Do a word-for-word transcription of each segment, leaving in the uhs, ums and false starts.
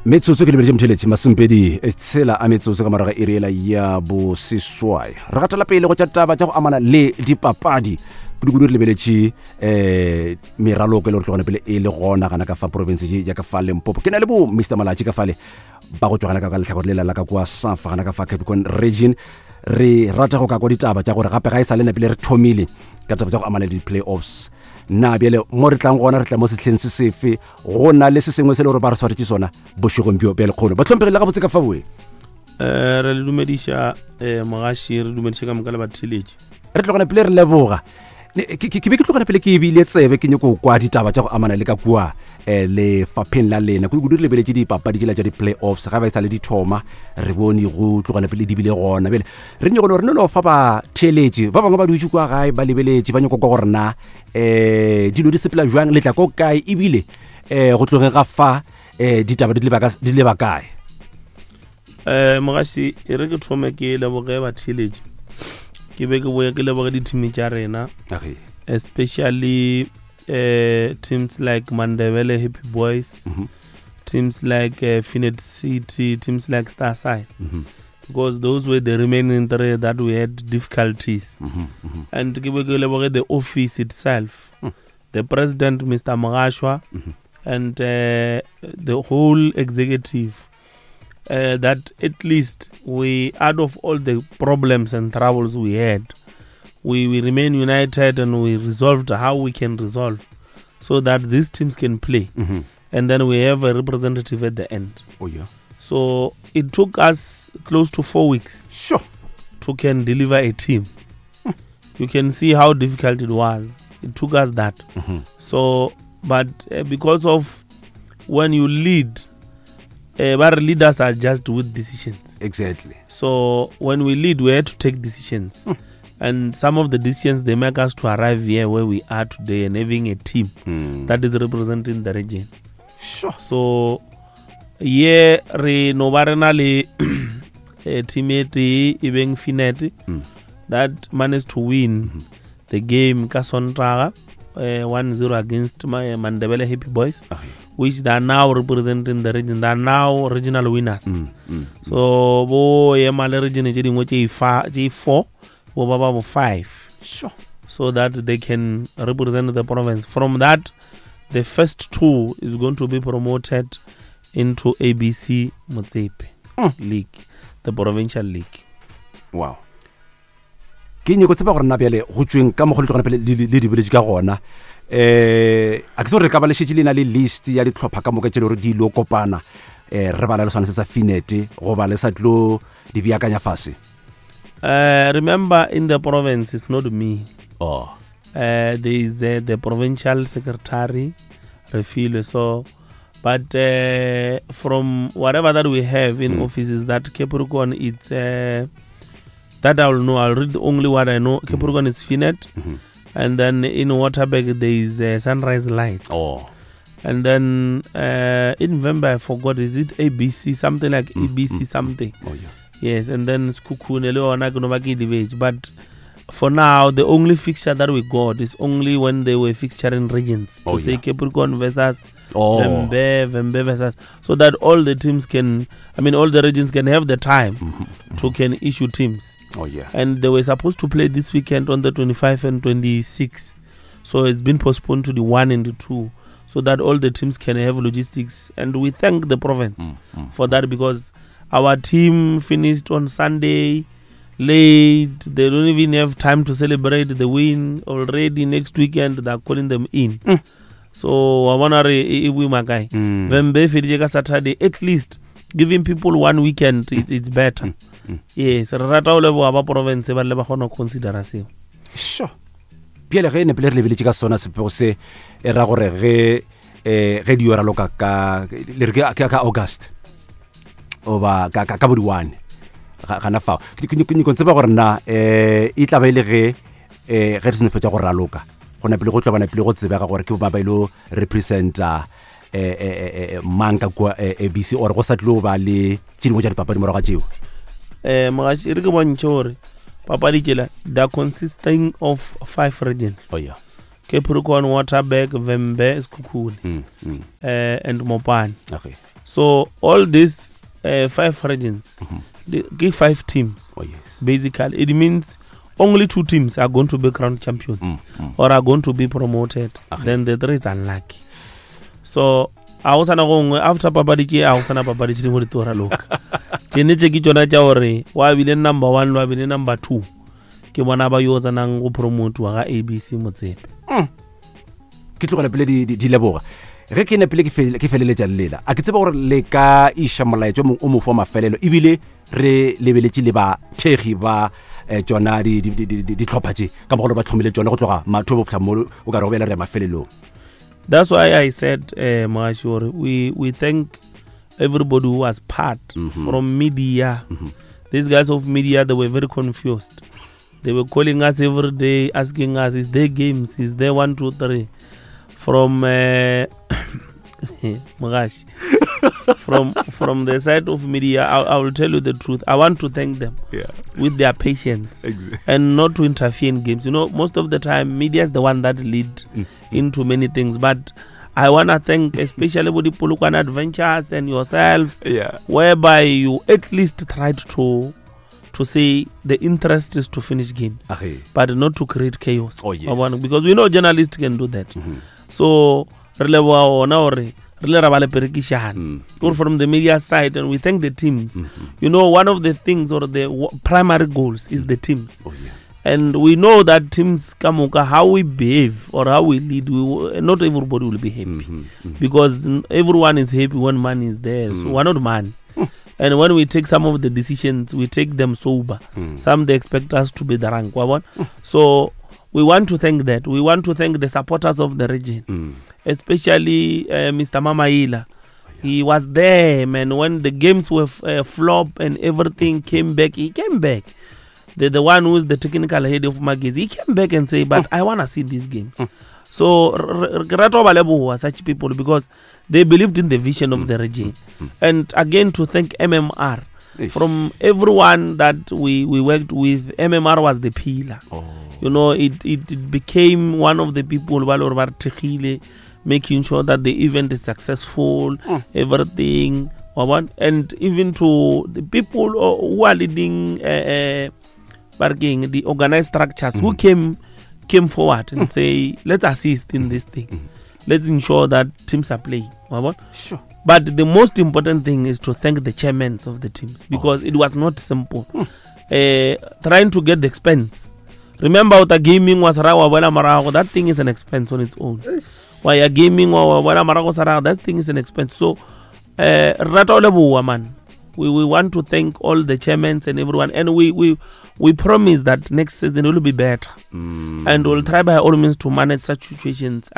metsotso ke lebeletse motheletši masumpedi e tshela a metsotso ka moraga iriela ya bo seswai re gatela pele go tša taba tša go amana le dipapadi kudu-kudu re lebeletše um meraloko e le go tlogana pele e le gona gana ka fa province ja ka fa Limpopo ke na le bo Mister Malatsi ka fale ba go tswagana ka ka letlhako le la ka kwa Safa gana ka fa Capricorn region re rata go ka kwa ditaba tša gore gape ga e sa lena pele re thomile ka taba tša go amana le di-playoffs na bjale mo re tlang gona re tla mo setlheng se sefe go na le se sengwe se le gore ba re swaretše sona bošegompio bjale kgono ba tlhompegile ga botse ka fa boe um re le dumediša um mogaši re dumediša ka moka le batheletši re tlogana pele re leboga ke be ke tlogana pele ke ebile tsebe ke nyako kwa ditaba tša go amana le ka kua um lefapheng la lena kudu re lebeletše dipapadi tšela tša di-playoffs ga ba e sa le dithoma re bone go tlogana pele di bile gona bele re nyako gore re no fa ba theeletše ba bangwe ba dutše kwa gae ba lebeletše ba nyako kwa gore na um dilo di sepela jwang letla ko kae ebile um go tloge ga fa um ditaba di leba kae um mogaši e re ke thome ke leboge batheeletši ke be ke boya ke leboge dithimi tša rena especially uh, teams like Mandebele Happy Boys, mm-hmm. teams like uh, Finet City, teams like Starside, mm-hmm. because those were the remaining three that we had difficulties. Mm-hmm. Mm-hmm. And the office itself, mm. the president, Mister Magashwa, mm-hmm. and uh, the whole executive, uh, that at least we, out of all the problems and troubles we had, We, we remain united and we resolved how we can resolve so that these teams can play. Mm-hmm. And then we have a representative at the end. Oh, yeah. So it took us close to four weeks sure. to can deliver a team. Hmm. You can see how difficult it was. It took us that. Mm-hmm. So, but uh, because of when you lead, uh, our leaders are just with decisions. Exactly. So when we lead, we had to take decisions. Hmm. And some of the decisions, they make us to arrive here where we are today and having a team mm. that is representing the region. Sure. So, yeah, re no barena le teammate Ibeng Finet mm. that managed to win mm-hmm. the game Kasontraga uh, one zero against my Mandebele Happy Boys, okay. which they are now representing the region. They are now regional winners. Mm. Mm. So, bo yemale region is four. Five, sure. So that they can represent the province. From that, the first two is going to be promoted into A B C Motsepe mm. League, the provincial league. Wow. Ke nyeko tseba gore na bjale go tsweng ka mogolo tsogana pele le di village ka gona eh a ke so re ka ba le shitile na le list ya ditlhopha ka moka tšele gore di lo kopana eh re bala le sona se sa Finet go ba le sa tlo di biakanya fase. Uh, remember, in the province, it's not me. Oh. Uh, there is uh, the provincial secretary, Refile. So, but uh, from whatever that we have in mm. offices, that Capricorn, it's uh, that I will know. I'll read only what I know. Capricorn mm. is Finet, mm-hmm. and then in Waterberg there is uh, Sunrise Light. Oh. And then uh, in November, I forgot. Is it A B C something like mm. A B C mm. something? Oh yeah. Yes, and then Skukune, but for now, the only fixture that we got is only when they were fixturing regions. Oh, to say yeah. Capricorn versus oh. Vembe, Vembe versus, so that all the teams can, I mean, all the regions can have the time mm-hmm, mm-hmm. to can issue teams. Oh yeah. And they were supposed to play this weekend on the twenty-fifth and twenty-sixth. So it's been postponed to the one and the two, so that all the teams can have logistics. And we thank the province mm-hmm. for that, because our team finished on Sunday late. They don't even have time to celebrate the win. Already next weekend, they're calling them in. Mm. So, I want to say, my guy, Vembe Saturday, at least giving people one weekend, it, it's better. Mm. Mm. Yes, Rata level of province, but never going to consider us. Sure. Pierre Rene, Pierre Levilich, Sona, suppose, Eragore, Radio Raloka, Kaka August. Oba ka ka buduane gana fa ke ke tseba gore na eh e tla ba ile ge eh ge re sene fetsa go raloka gona pele go tla bana pele go tseba ga gore ke ba ba ilo representa eh eh manka kwa A B C or go sa tlo ba le tšhedimo tša dipapadi morago tšeo eh mogaši re ke bontšhe gore papadi tšela they consisting of five regions. Oh yeah. Capricorn, Waterberg, Vembe, Skukune, mm, mm. uh, and Mopane. Okay. So all these uh, five regions, Mhm. they give five teams. Oh, yes. Basically, it means only two teams are going to be crowned champions Mm, mm. or are going to be promoted. Okay. Then the three is unlucky. So awusana gongwe after papadi ke awusana papadi tsheng go ditora loka. Tshene tse ke tsona tsa hore wa bile number one wa bile number two. Ke bona ba yo tsanang go promote wa ga A B C Motsepe. Ke tlogela pele di di leboga. Ge ke ne pele ke fele ke feleletsa lela. A ke tseba gore le ka isha molaetso mo o mo fo mafelelo ebile re lebeletse le ba thegi ba eh tsona di di di di tlhopha tse ka mogolo ba tlhomile tsona go tloga matho bo ftamolo o ka re go bela re mafelelong. That's why I said, uh, Magashore, we, we thank everybody who was part Mhm. from media. Mhm. These guys of media, they were very confused. They were calling us every day, asking us, is there games? Is there one, two, three? From, uh, Magash, from from the side of media, I, I will tell you the truth. I want to thank them Yeah. with their patience Exactly. and not to interfere in games. You know, most of the time, media is the one that lead Mm. into many things. But I want to thank especially Bodi Pulukwan Adventures and yourself, Yeah. whereby you at least tried to to say the interest is to finish games, Okay. but not to create chaos. Oh, yes. I want- Because we know journalists can do that. Mhm. So, re leboha ona hore re le ra ba le perekishana. Mm. Or from the media side, and we thank the teams. Mhm. You know, one of the things or the w- primary goals is the teams. Oh, yeah. And we know that teams, Kamuka, how we behave or how we lead, we, will- not everybody will be happy. Mhm. Mhm. Because n- everyone is happy when money is there. So Mm. we're not money. And when we take some of the decisions, we take them sober. Mm. Some they expect us to be the rank. Wabon. So we want to thank that. We want to thank the supporters of the region, Mm. especially uh, Mister Mamaila. He was there, man. When the games were f- uh, flop and everything came back, he came back. The the one who is the technical head of Magis, he came back and say, "But I want to see these games." So r- r- Rato Balebo were such people because they believed in the vision of the region. And again, to thank M M R. Ish. From everyone that we, we worked with, M M R was the pillar. Oh. You know, it, it, it became one of the people Valor Tegile, making sure that the event is successful, Mm. everything. Wabon. And even to the people who are leading uh, uh, bargaining, the organized structures who came came forward and say, let's assist in this thing. Let's ensure that teams are playing. Wabon. Sure. But the most important thing is to thank the chairmen of the teams because it was not simple. Uh, trying to get the expense. Remember, the gaming was Rawa Wala Marago, that thing is an expense on its own. While you're gaming or Wala Marago Sarago, that thing is an expense. So, uh, Ratolebu Waman, we, we want to thank all the chairmen and everyone, and we, we, we promise that next season will be better. Mm. And we'll try by all means to manage such situations.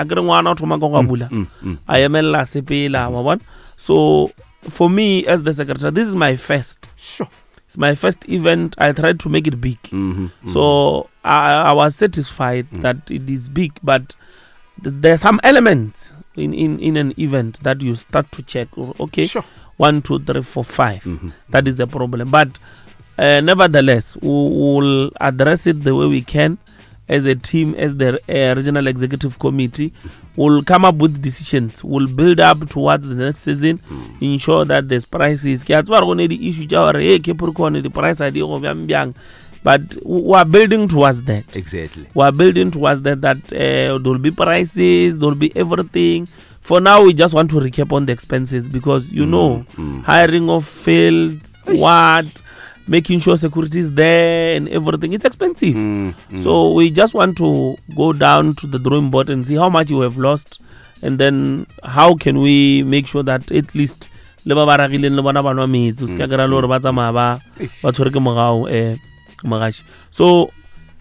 Mm, Mm. I am Ella Sepela, Wawan. So for me as the secretary, this is my first. Sure. It's my first event. I tried to make it big. Mhm. So I, I was satisfied that it is big, but th- there are some elements in, in, in an event that you start to check. Okay, Sure. one, two, three, four, five. Mhm. That is the problem. But uh, nevertheless, we will address it the way we can. As a team, as the uh, regional executive committee, we'll come up with decisions. We'll build up towards the next season, ensure that there's prices. Ke a tseba re go ne di issue tša gore hey ke porokone di price a di go bjang bjang. But we are building towards that. Exactly. We are building towards that. That uh, there will be prices, there will be everything. For now, we just want to recap on the expenses because you know, mm. hiring of fields, what, making sure security is there and everything. It's expensive. Mm. Mm. So we just want to go down to the drawing board and see how much you have lost, and then how can we make sure that at least le ba ba ragileng le bona banwa metsi se ka kera le gore ba tsamaya ba ba tshwere ke mogao eh magashi. So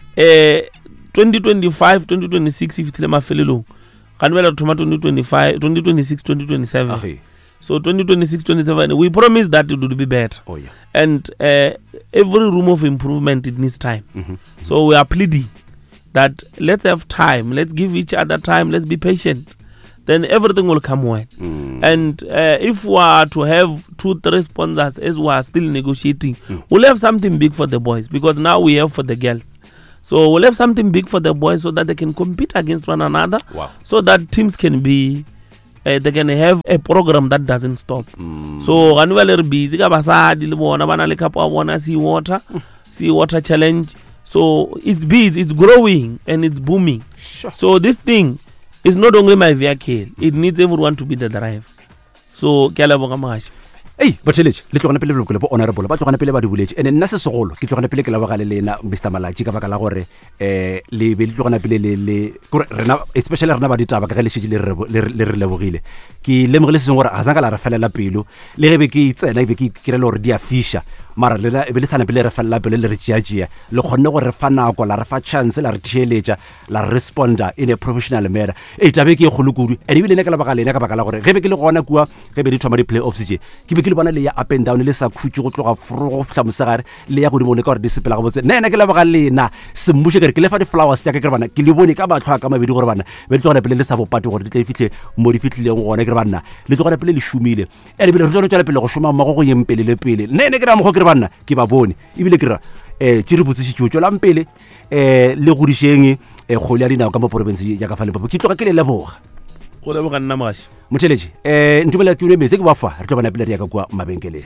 eh twenty twenty-five twenty twenty-six if fitlile mafelelong ga nbela thoma twenty twenty-five twenty twenty-six twenty twenty-seven. Okay. So twenty twenty-six twenty-seven, we promise that it will be better. Oh yeah. And uh, every room of improvement, it needs time. Mhm. So we are pleading that let's have time, let's give each other time, let's be patient. Then everything will come well. Mm. And uh, if we are to have two, three sponsors as we are still negotiating, we'll have something big for the boys because now we have for the girls. So we'll have something big for the boys so that they can compete against one another. Wow. So that teams can be uh, they can have a program that doesn't stop. Mm. So ganu ba le re busy ka basadi le bona bana le kapo a bona sea water sea water challenge. So it's busy, it's growing and it's booming. Sure. So this thing is not only my vehicle, it needs everyone to be the driver. So ke a leboga Mogaši. Ei batšheletše le tlogana pele lokole bo honorable ba tlogana pele ba di boletše ene nna se segolo ke tlogana pele ke la bogale lena Mister Malatsi ka baka la gore eh le be le tlogana pele le le rena especially rena ba ditaba ka ge le šetše le re lebogile ke lemogile seng gore a zanga la re felela pelo le ge be ke tsena be ke kirela gore di a fisha mara le la be le sana pele re felela pelo le re tšeatšea le kgonne gore re fa nako la re fa chance la re theeletša la re responder in a professional manner e tabe ke e kgolo kudu ene bile ne ka la baka lena ka baka la gore ge be ke le gona kua ge be di thoma di playoffs tše ke be ke le bona le ya up and down le sa khutse go tloga fro go fihla mosegare le ya go dimone ka gore di sepela go botse nna ke la baka lena se mmushe ke re ke le fa di flowers tša ke ke bana ke le bone ka batlhwa ka mabedi gore bana be le tlogana pele le sa bopate gore di tla fihle mo di fihlileng gona ke re bana le tlogana pele le shumile ene bile re tlogana tswela pele go shuma mmago go yeng pele le pele nne ne ke ra mo go ke re bana ke ba bone ebile ke ra eh tšere botsitšo tšo la mpele eh le godišeng eh go le a dinao ka mo province ya ka fa le ke tloga ke le leboga go leboga nna Mogaši motheletše eh ntumela ke une metse ke ba fa re tlo bana pele re ya ka kwa mabenkeleng.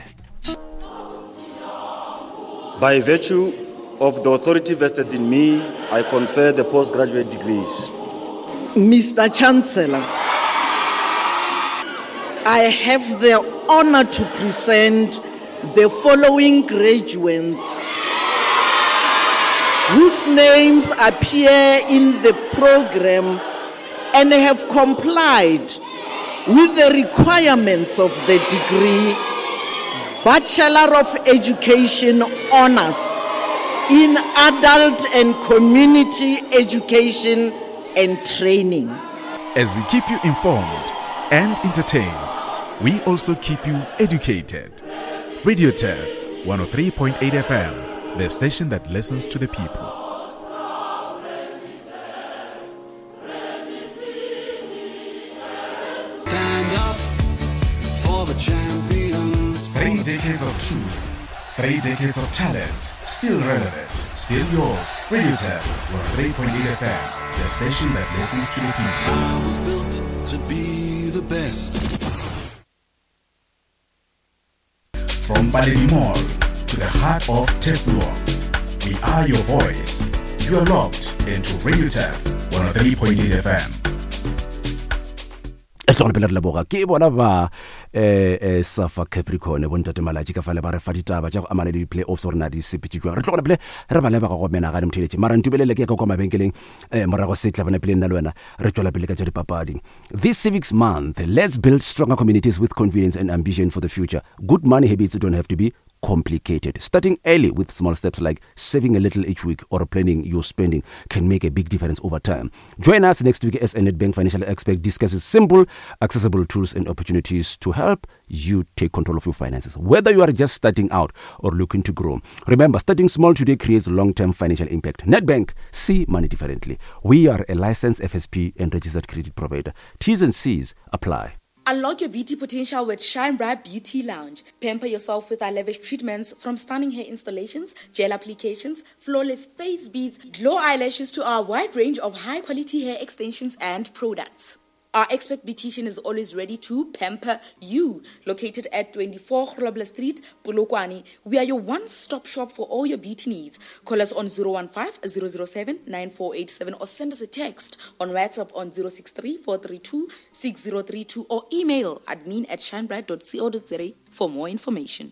By virtue of the authority vested in me, I confer the postgraduate degrees. Mister Chancellor, I have the honor to present the following graduates whose names appear in the program and have complied with the requirements of the degree Bachelor of Education Honors in Adult and Community Education and Training. As we keep you informed and entertained, we also keep you educated. Radio Turf one oh three point eight F M, the station that listens to the people. Stand up for the champions. Three decades of truth, three decades of talent, still relevant, still yours. Radio Turf one oh three point eight F M, the station that listens to the people. I was built to be the best. From Baledi Mall to the heart of Teflon, we are your voice. You are locked into Radio Turf one oh three point eight F M. e tlogana pele re leboga ke bona ba eh eh Safa Capricorn bontate Malatsi ka fale ba re fa ditaba tša go amana le playoffs rena di sepetšwa re tlogana pele re ba leba go mena ga re motheletše mara ntubelele ke ka kwa mabenkeleng eh morago se tla bana pele nna le wena re tšwela pele ka tša dipapadi. This civics month, let's build stronger communities with confidence and ambition for the future. Good money habits don't have to be complicated. Starting early with small steps like saving a little each week or planning your spending can make a big difference over time. Join us next week as a Nedbank financial expert discusses simple, accessible tools and opportunities to help you take control of your finances, whether you are just starting out or looking to grow. Remember, starting small today creates long-term financial impact. Nedbank, see money differently. We are a licensed F S P and registered credit provider. T's and C's apply. Unlock your beauty potential with Shine Bright Beauty Lounge. Pamper yourself with our lavish treatments, from stunning hair installations, gel applications, flawless face beads, glow eyelashes to our wide range of high-quality hair extensions and products. Our expert beautician is always ready to pamper you. Located at twenty-four Grobler Street, Polokwane, we are your one-stop shop for all your beauty needs. Call us on zero one five, zero zero seven, nine four eight seven or send us a text on WhatsApp on zero six three, four three two, six zero three two or email admin at shinebright dot co dot za for more information.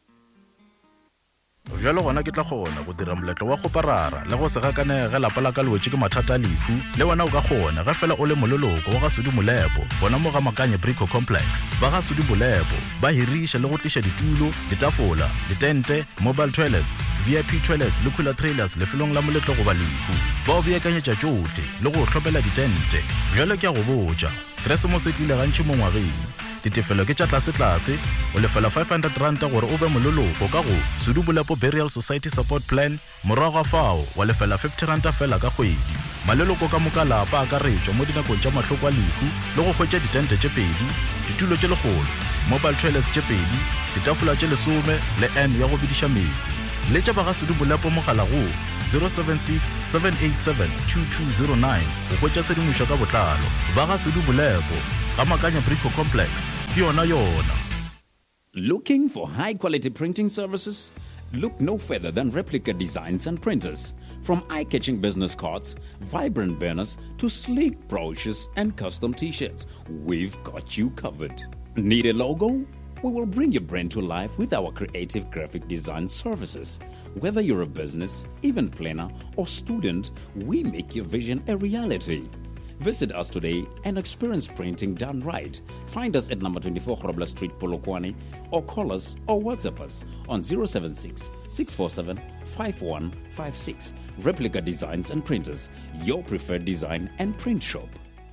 Jalo gona ke tla gona go dira moletlo wa go parara le go se gakane ge lapa la ka lwetse ke mathata a lefu le wena o ka gona ge fela o le mololoko wa ga Sudi Molepo bona mo ga Makanye Brico Complex ba ga Sudi Molepo ba hirisha le go tlisha ditulo ditafola ditente mobile toilets V I P toilets le cooler trailers le filong la moletlo go ba lefu ba o beakanyetša tšohle le go hlopela ditente jalo ke a go botša Christmas e tlile gantši mo ngwageng ditefelo ke tša tlase-tlase o lefela five hundred rand gore o be mololoko ka go Sudi Molepo Burial Society Support Plan morago fao wa lefela fifty rand fela ka kgwedi maleloko ka moka lapa a ka retšwa mo dinakong tša mahloko a lehu le go hwetša ditente tše pedi ditulo tše legolo mobile toilets tše pedi ditafola tše lesome le n ya go bediša metsi le tša ba ga Sudi Molepo mogala go zero seven six, seven eight seven, two two zero nine o hwetša sedimošo ka botlalo ba ga Sudi Molepo ga Makanya Brico Complex ke yona yona. Looking for high-quality printing services? Look no further than Replica Designs and Printers. From eye-catching business cards, vibrant banners, to sleek brochures and custom t-shirts, we've got you covered. Need a logo? We will bring your brand to life with our creative graphic design services. Whether you're a business, event planner, or student, we make your vision a reality. Visit us today and experience printing done right. Find us at number twenty-four Grobler Street, Polokwane, or call us or WhatsApp us on zero seven six, six four seven, five one five six. Replica Designs and Printers, your preferred design and print shop.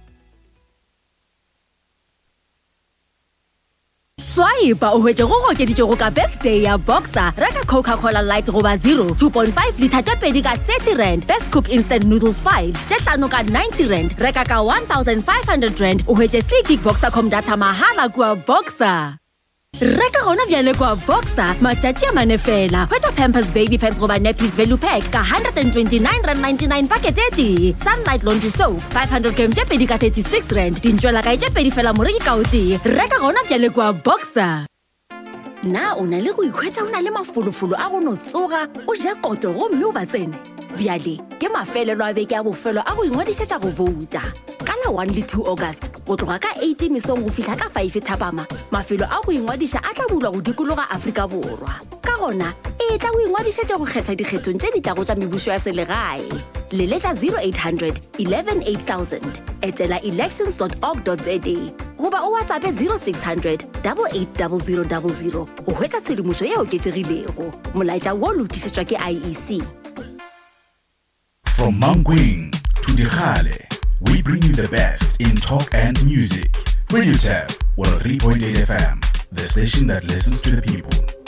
Swaipa o hwetše go gokeditše go ka birthday ya Boxer. Reka Coca-Cola Light goba zero, two point five litre tša pedi ka thirty rand. Best Cook Instant Noodles five, tše hlano ka ninety rand. Reka ka one thousand five hundred rand. O hwetše three gig Boxer.com data mahala kua Boxer. Reka gona bjale kwa Boxer, matšatši a mane fela. Hwetša Pampers Baby Pants goba Nappies Value Pack ka one hundred twenty-nine rand ninety-nine packet eti. Sunlight Laundry Soap, five hundred grams tše pedi ka thirty-six rand. Dintšwela ka tše pedi fela moreki ka o tee. Reka gona bjale kwa Boxer. Na o na le go ikhwetša o na le mafolofolo a go no tsoga o ja koto go mme o ba tsene. Bjale ke mafelelo a beke a bofelo a go ingwadišetša go vouta. Ka la one le two August go tloga ka eighty mesong go fihla ka five thapama, mafelo a go ingwadiša a tla bulwa go dikologa Afrika Borwa. Ka gona e tla go ingwadišetša go kgetha dikgethong tše di tlago tša mebušo ya selegae. Leletša zero eight hundred eleven eight thousand, etela elections dot org dot za goba o WhatsApp zero six hundred eight eight zero zero zero zero go hwetša tshedimošo ye oketšegilego. Molaetša wo lotišetšwa ke I E C. From Mankweng to Dikgale, we bring you the best in talk and music. Radio Tab, one oh three point eight F M, the station that listens to the people.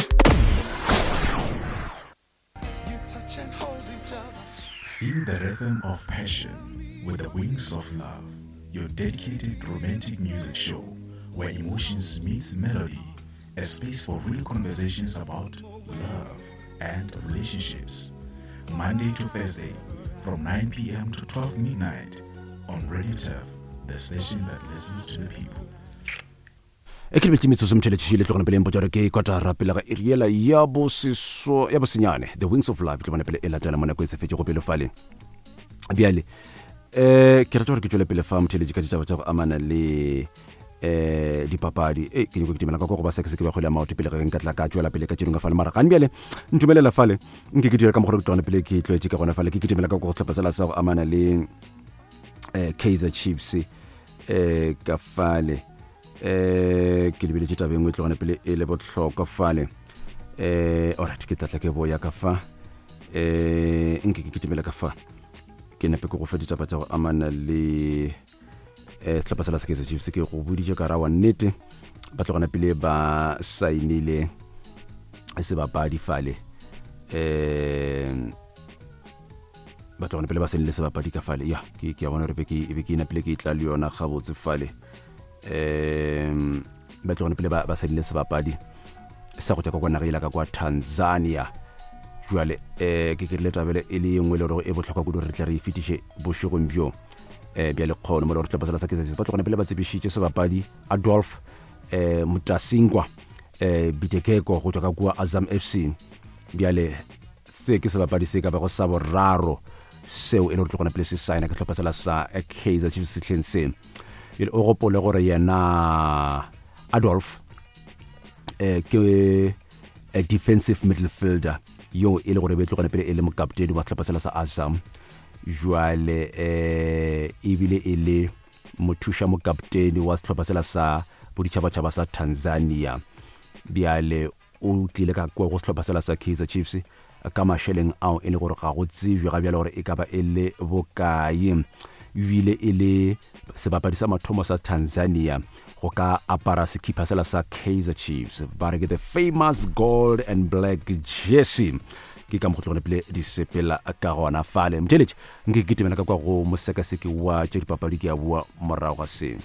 Feel the rhythm of passion with the wings of love. Your dedicated romantic music show where emotions meets melody. A space for real conversations about love and relationships. Monday to Thursday from nine p.m. to twelve midnight on Radio Turf, the station that listens to the people. e ke lebetse metsotso mtheletšhile tlogone pele mpotša ke kotara pele ga eriela ya bosiso ya bosenyane The Wings of Love tlogone pele e latela mo nako e se fetse go pele fale bjale eh ke rata gore ke tšwele pele fa mtheletši ka ditaba tša go amana le eh dipapadi e ke nyako ke dimela ka go ba se ke se ke ba go le maoto pele ga nka tla ka tšwela pele ka tšenong fale mara gane bjale ntumelela fale nke ke dira ka mogore ke tlogone pele ke tlwetse ka gona fale ke ke dimela ka go tlhapasela sa go amana le eh Kaizer Chiefs eh ka fale eh ke lebile tša tabeng o tlogone pele e le botlhokwa fale eh alright ke tlatla ke boya ka fa eh nke ke kitimela ka fa ke nepe go fa ditaba tša go amana le eh setlhopha sa Kaizer Chiefs ke go boditše ka ra wa nnete ba tlogona pele ba sainile sebapadi fale eh ba tlogona pele ba sainile sebapadi ka fale ya ke ke bona re be ke be ke ina pele ke tla le yona ga botse fale um ba tlogone pele ba sainile sebapadi sa go tša ka kwa nagela ka kwa Tanzania jwale eh ke ke le tabele e le engwe le gore e botlhokwa kudu re tla re ifitiše bošegong bjo eh bja le kgono mo le gore tlhopha sa Kaizer Chiefs ba tlogone pele ba tsebišitše sebapadi Adolf eh Mutasingwa eh Bitekeko go tšwa ka kwa Azam F C bjale se ke sebapadi se ka ba go sa boraro seo e le gore tlogone pele se saina ka tlhopha sa Kaizer Chiefs setlheng se il o gopole gore yena Adolf eh ke a defensive midfielder yo e le gore be tlogone pele e le mokapteni wa tlhopha sa Azam jwale eh ebile e le mothusha mokapteni wa setlhopha sa boditšhabatšhaba sa Tanzania bjale o tlile ka kwa go setlhopha sa Kaizer Chiefs ka masheleng ao e le gore ga go tsejwe ga bjale gore e ka ba e le bokae ebile e le sebapadi sa mathomo sa Tanzania go ka apara sekhipa sela sa Kaizer Chiefs ba re ke the famous gold and black jersey ke ka motlogone pele di sepela ka gona fale mtheletše nke ke temela ka kwa go mosekaseki wa tše dipapadi ke a bua morago ga se.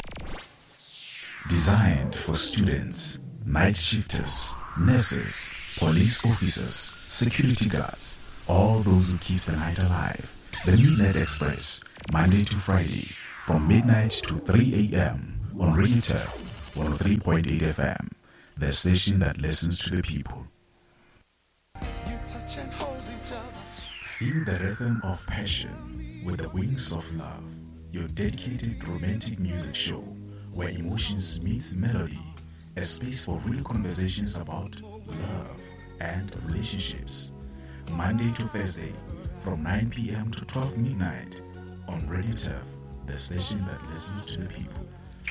Designed for students, night shifters, nurses, police officers, security guards, all those who keep the night alive. The Midnight Express, Monday to Friday, from midnight to three a.m. on Radio Turf one oh three point eight F M, the station that listens to the people. Feel the rhythm of passion with the Wings of Love, your dedicated romantic music show where emotions meets melody, a space for real conversations about love and relationships. Monday to Thursday from nine p.m. to twelve midnight on Radio Turf, the station that listens to the people.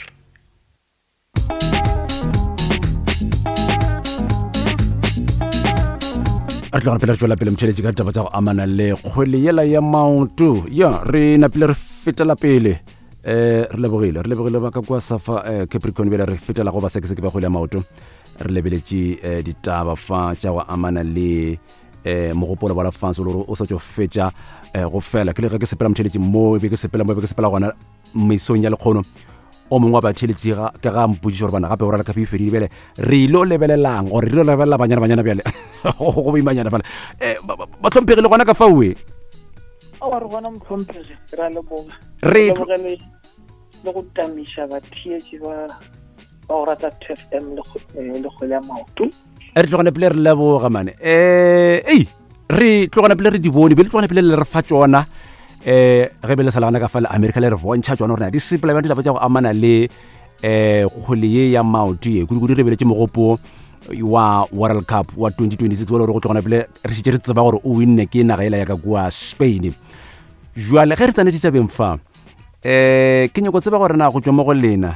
a tloga pele re tswela pele motšheletši ka taba tša go amana le kgwele yela ya maoto ya re napile re fetela pele eh re lebogile re lebogile ba ka kwa safa Capricorn bela re fetela go ba sekeseke ba kgwele ya maoto re lebeletše ditaba fa tša go amana le eh mogopolo ba la fanso le o sa tšo fetša go fela ke le ge ke sepela motšheletši mo be ke sepela mo be ke sepela gona mesong ya lekgono o mongwe ba tšheletši ka ga mpotšiša gore bana gape o rala ka pifedi bele re ilo lebelelang gore re ilo lebelela banyana banyana bjale go boimanyana fela ba tlhomphegi le gona ka faue a re gona motlhomphegi ra leboga re le go tamiša bathietši ba go rata T F M le kgwele ya maoto re tlogane pele re leboga mane eh ei re tlogane pele re di bone be le tlogane pele le re fa tsona eh ge be le salana ka fa le America le re bontšha tsona gore di simple ba di taba tša go amana le eh kgwele ye ya maoto ye kudu re beletše mogopo wa World Cup wa twenty twenty-six wa le go tlogana pele re šitše re tseba gore o winne ke naga ela ya ka kwa Spain jwale ge re tsane ditšabeng fa eh ke nyako tseba gore na go tšwa mo go lena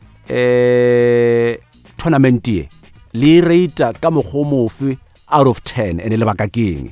eh tournament ye le rate ka mogomofe out of ten ene le baka keng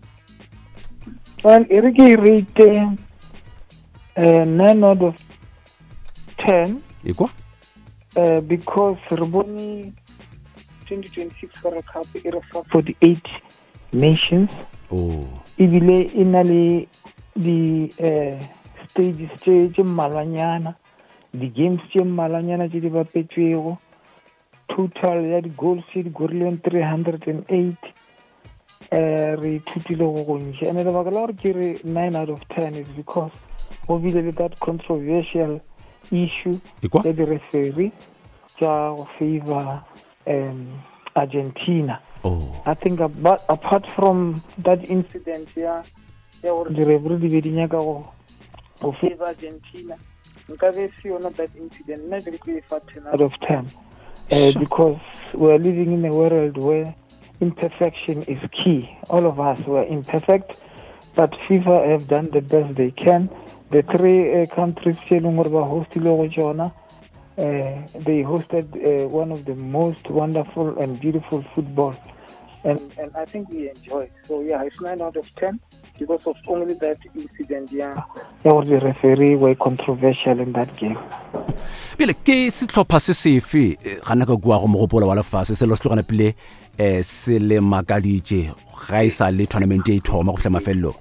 well ere ke rate uh, nine out of ten ikwa uh, because re bone twenty twenty-six World Cup e re fa forty-eight nations oh ebile e na le di uh, stages tše mmalwanyana di games tše mmalwanyana tše di bapetšwego total ya di goals tše di gorilweng three hundred eight uh, re ithutile go gontši and lebaka la gore ke re nine out of ten is because go bile le that controversial issue ya di-referee tša go favor um, Argentina. Oh. I think about, apart from that incident ya ya gore di-referee di be di nyaka go go favor Argentina nkabe se yona that incident nna ke ke fa ten out of ten uh, because we are living in a world where imperfection is key. All of us were imperfect, but FIFA have done the best they can. The three uh, countries hosted uh, they hosted uh, one of the most wonderful and beautiful football, and and I think we enjoyed. So yeah, it's nine out of ten because of only that incident. Yeah, there was the referee were controversial in that game. Bile ke setlhopha se sefe gana ka gwa go mogopolo wa lefase se lo tlogana pele eh se le makaditše ga isa le tournament e thoma go tlema fello.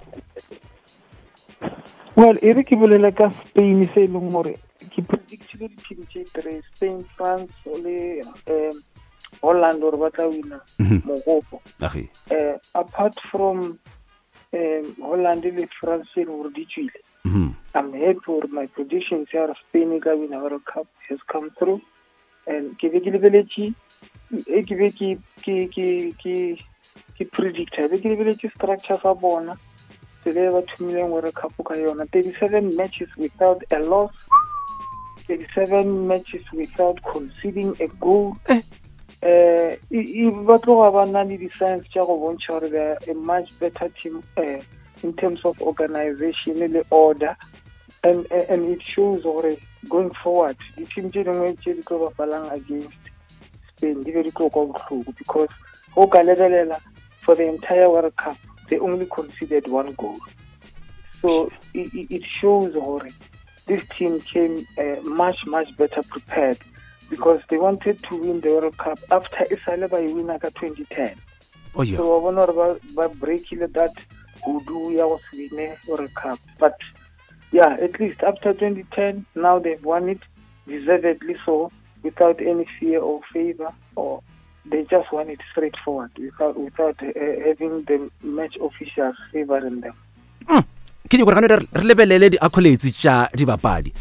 Well, ere ke bolela ka Spain se leng gore ke predictile di team tše three Spain, France le um Holland or ba tla wina mogopo. Okay. Uh, apart from um, Holland le France le gore di tswile. Mhm. I'm happy for my predictions here of Spain ka win World Cup has come through, and ke be ke lebeletše e ke be ke ke ke ke ke predict be ke lebeletše structure sa bona se le ba thumileng World Cup ka yona thirty-seven matches without a loss, thirty-seven matches without conceding a goal. Eh. Uh, e ba tloga ba na le di-signs tša go bontšha gore they are a much better team uh, in terms of organization and order, and and it shows already going forward the team tše dingwe tše di tlo bapalang against Spain di be di tlo kwa bohloko because go ka lebelela for the entire World Cup they only conceded one goal, so it, it shows already this team came uh, much much better prepared because they wanted to win the World Cup after Israel by winner ka twenty ten. Oh yeah. So I want to ba break that Udu ya was winning World Cup, but yeah, at least after twenty ten, now they've won it deservedly so, without any fear or favor, or they just won it straightforward without without uh, having the match officials favoring them. Mm. Ke di gore re lebelele di accolades tša di bapadi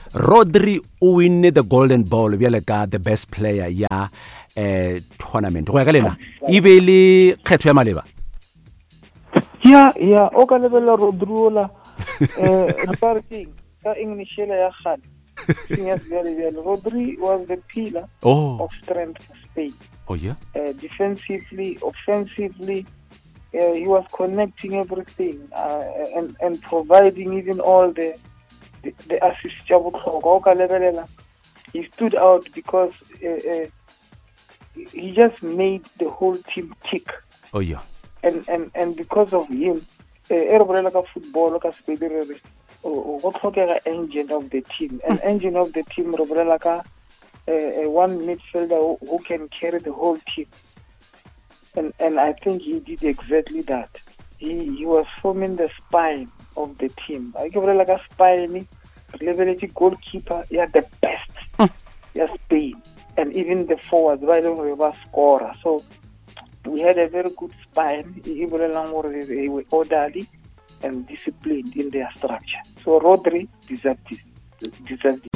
Rodri o winne the golden ball bjale ka the best player ya eh tournament go ya ka lena e be le kgetho ya maleba. Yeah, yeah, o ka lebella Rodri la eh reparting ka English ya khan. Yes, very well. Rodri was the pillar oh. of strength for Spain. Oh yeah. Uh, defensively, offensively, uh, he was connecting everything uh, and and providing even all the the, the assists. He stood out because uh, uh, he just made the whole team tick. Oh yeah. And and and because of him, uh, football, o tlhokega engine of the team. An engine of the team re bolela ka uh, one midfielder who, who can carry the whole team. And and I think he did exactly that. He he was forming the spine of the team. I ke bolela ka spine, level goalkeeper, yeah, the best. Yeah, Spain. And even the forwards, by the way, was scorer. So we had a very good spine. He were orderly and disciplined in their structure. So Rodri deserved this, deserved